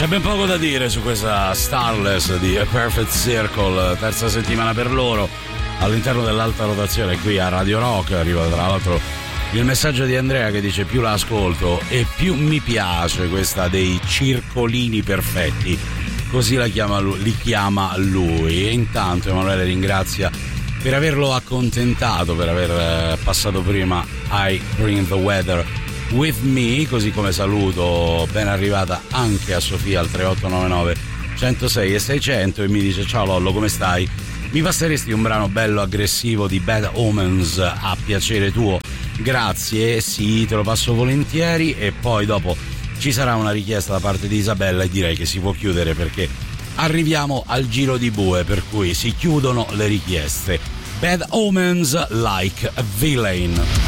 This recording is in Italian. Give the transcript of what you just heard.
C'è ben poco da dire su questa Starless di A Perfect Circle, terza settimana per loro all'interno dell'alta rotazione qui a Radio Rock. Arriva tra l'altro il messaggio di Andrea che dice: più la ascolto e più mi piace questa dei circolini perfetti, così li chiama lui. E intanto Emanuele ringrazia per averlo accontentato, per aver passato prima I Bring the Weather With Me, così come saluto ben arrivata anche a Sofia al 3899 106 e 600 e mi dice: ciao Lollo, come stai? Mi passeresti un brano bello aggressivo di Bad Omens a piacere tuo? Grazie, sì, te lo passo volentieri. E poi dopo ci sarà una richiesta da parte di Isabella e direi che si può chiudere perché arriviamo al giro di bue, per cui si chiudono le richieste. Bad Omens, Like a Villain.